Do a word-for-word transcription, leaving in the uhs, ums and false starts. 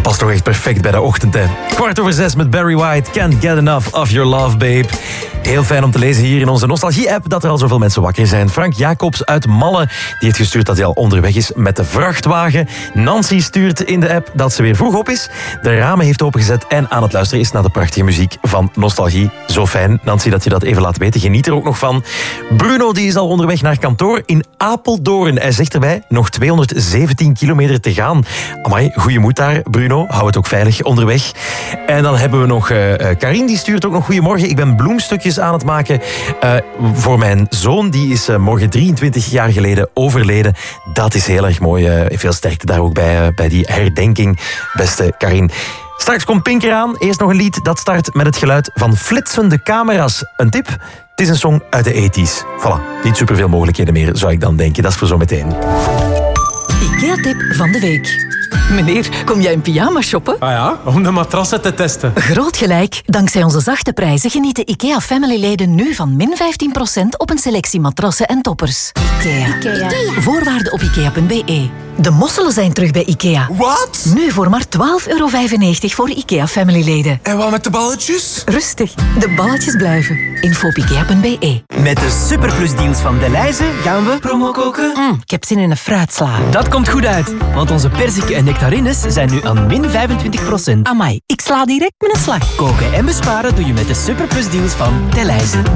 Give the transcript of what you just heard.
Dat past toch echt perfect bij de ochtend, hè. Kwart over zes met Barry White. Can't get enough of your love, babe. Heel fijn om te lezen hier in onze Nostalgie-app dat er al zoveel mensen wakker zijn. Frank Jacobs uit Malle die heeft gestuurd dat hij al onderweg is met de vrachtwagen. Nancy stuurt in de app dat ze weer vroeg op is, de ramen heeft opengezet en aan het luisteren is naar de prachtige muziek van Nostalgie. Zo fijn, Nancy, dat je dat even laat weten. Geniet er ook nog van. Bruno die is al onderweg naar kantoor in Apeldoorn. Hij zegt erbij, nog tweehonderdzeventien kilometer te gaan. Amai, goeie moed daar, Bruno. Hou het ook veilig onderweg. En dan hebben we nog uh, Karin, die stuurt ook nog goedemorgen. Ik ben bloemstukjes aan het maken uh, voor mijn zoon. Die is uh, morgen drieëntwintig jaar geleden overleden. Dat is heel erg mooi. Uh, veel sterkte daar ook bij, uh, bij die herdenking, beste Karin. Straks komt Pink eraan. Eerst nog een lied dat start met het geluid van flitsende camera's. Een tip? Het is een song uit de tachtiger. Voilà, niet superveel mogelijkheden meer, zou ik dan denken. Dat is voor zometeen. IKEA-tip van de week. Meneer, kom jij in pyjama shoppen? Ah ja, om de matrassen te testen. Groot gelijk. Dankzij onze zachte prijzen genieten IKEA Family-leden nu van min vijftien procent op een selectie matrassen en toppers. IKEA. IKEA. Voorwaarden op ikea punt be. De mosselen zijn terug bij IKEA. Wat? Nu voor maar twaalf euro vijfennegentig voor IKEA Family-leden. En wat met de balletjes? Rustig, de balletjes blijven. Info op ikea punt be. Met de superplusdeals van Delhaize gaan we promo koken. Mm, ik heb zin in een fruitsla. Dat komt goed uit, want onze perziken en nectarines zijn nu aan min vijfentwintig procent. Amai, ik sla direct met een slag. Koken en besparen doe je met de superplusdeals van Delhaize.